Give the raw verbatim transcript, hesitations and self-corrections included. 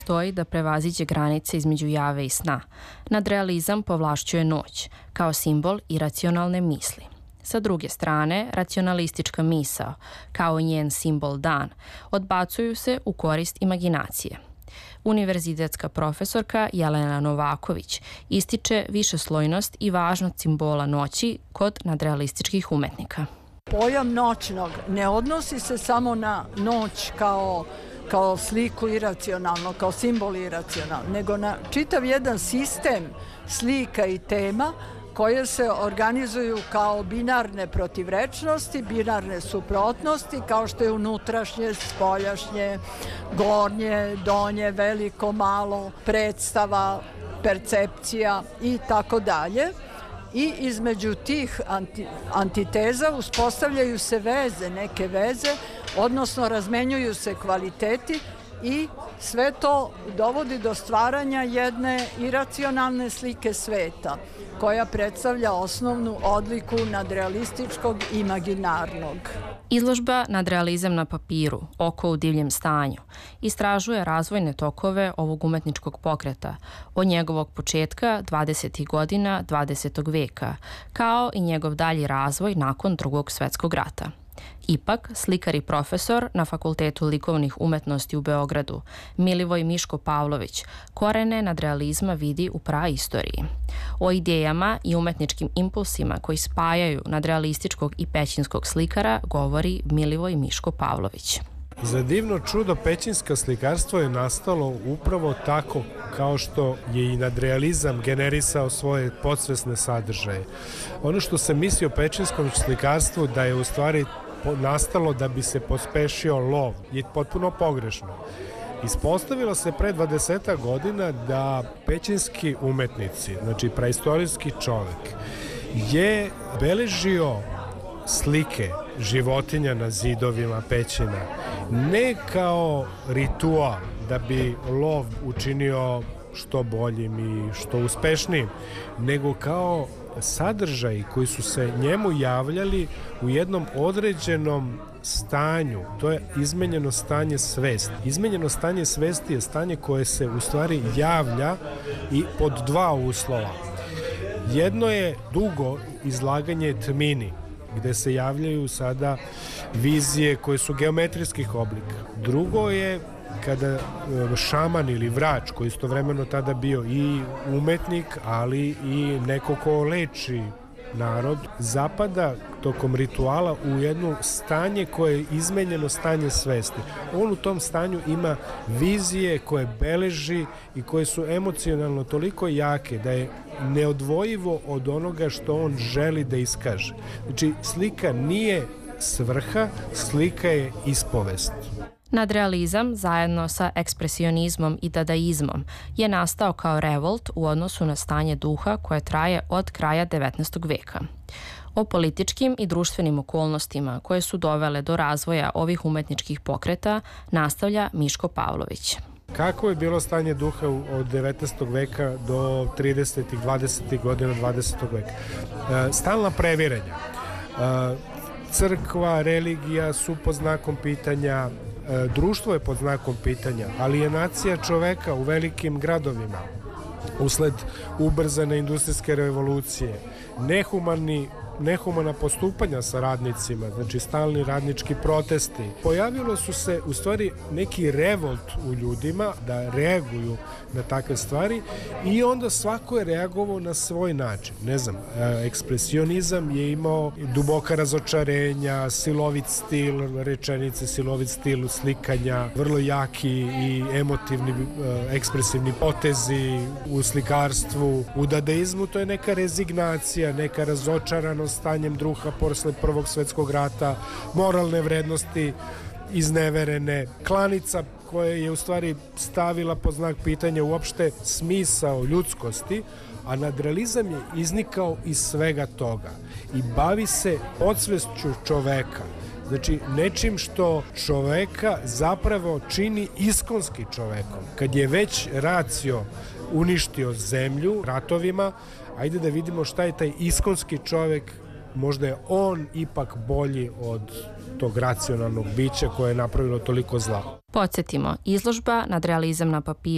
stoji da prevaziđe granice između jave i sna. Nadrealizam povlašćuje noć, kao simbol iracionalne misli. Sa druge strane, racionalistička misao, kao i njen simbol dan, odbacuju se u korist imaginacije. Univerzitetska profesorka Jelena Novaković ističe višeslojnost i važnost simbola noći kod nadrealističkih umetnika. Pojam noćnog ne odnosi se samo na noć kao kao sliku iracionalno, kao simbol iracionalno, nego na čitav jedan sistem slika i tema koje se organizuju kao binarne protivrečnosti, binarne suprotnosti, kao što je unutrašnje, spoljašnje, gornje, donje, veliko, malo, predstava, percepcija i tako dalje. I između tih anti, antiteza uspostavljaju se veze, neke veze, odnosno razmenjuju se kvaliteti i sve to dovodi do stvaranja jedne iracionalne slike sveta, koja predstavlja osnovnu odliku nadrealističkog imaginarnog. Izložba Nadrealizam na papiru, oko u divljem stanju, istražuje razvojne tokove ovog umetničkog pokreta od njegovog početka dvadesetih godina dvadesetog veka, kao i njegov dalji razvoj nakon Drugog svetskog rata. Ipak, slikar i profesor na Fakultetu likovnih umetnosti u Beogradu, Milivoj Miško Pavlović, korene nadrealizma vidi u praistoriji. O idejama i umetničkim impulsima koji spajaju nadrealističkog i pećinskog slikara govori Milivoj Miško Pavlović. Za divno čudo pećinsko slikarstvo je nastalo upravo tako kao što je i nadrealizam generisao svoje podsvesne sadržaje. Ono što se misli o pećinskom slikarstvu da je u stvari nastalo da bi se pospešio lov je potpuno pogrešno. Ispostavilo se pre dvadeset godina da pećinski umetnici, znači praistorijski čovek, je beležio slike životinja na zidovima pećina ne kao ritual da bi lov učinio što boljim i što uspešnijim, nego kao sadržaji koji su se njemu javljali u jednom određenom stanju. To je izmenjeno stanje svesti. Izmenjeno stanje svesti je stanje koje se u stvari javlja i pod dva uslova. Jedno je dugo izlaganje tmini, gde se javljaju sada vizije koje su geometrijskih oblika. Drugo je kada šaman ili vrač, koji istovremeno tada bio i umetnik, ali i neko ko leči narod, zapada tokom rituala u jedno stanje koje je izmenjeno stanje svesti. On u tom stanju ima vizije koje beleži i koje su emocionalno toliko jake da je neodvojivo od onoga što on želi da iskaže. Znači, slika nije svrha, slika je ispovest. Nadrealizam, zajedno sa ekspresionizmom i dadaizmom, je nastao kao revolt u odnosu na stanje duha koje traje od kraja devetnaestog veka. O političkim i društvenim okolnostima koje su dovele do razvoja ovih umetničkih pokreta nastavlja Miško Pavlović. Kako je bilo stanje duha od devetnaestog veka do tridesetih, dvadesetih godina dvadesetog veka? Stalna previranja. Crkva, religija su pod znakom pitanja, društvo je pod znakom pitanja, alijenacija čoveka u velikim gradovima usled ubrzane industrijske revolucije, nehumani nehumana postupanja sa radnicima, znači stalni radnički protesti. Pojavilo su se u stvari neki revolt u ljudima da reaguju na takve stvari i onda svako je reagovao na svoj način. Ne znam, ekspresionizam je imao duboka razočarenja, silovit stil rečenice, silovit stil slikanja, vrlo jaki i emotivni, ekspresivni potezi u slikarstvu. U dadaizmu to je neka rezignacija, neka razočaranost stanjem druha posle Prvog svetskog rata, moralne vrednosti izneverene, klanica koja je u stvari stavila pod znak pitanja uopšte smisao ljudskosti, a nadrealizam je iznikao iz svega toga i bavi se podsvešću čoveka. Znači, nečim što čoveka zapravo čini iskonski čovekom. Kad je već racio uništio zemlju ratovima, ajde da vidimo šta je taj iskonski čovek. Možda je on ipak bolji od tog racionalnog bića koje je napravilo toliko zla. Podsjetimo, izložba Nadrealizam na papiru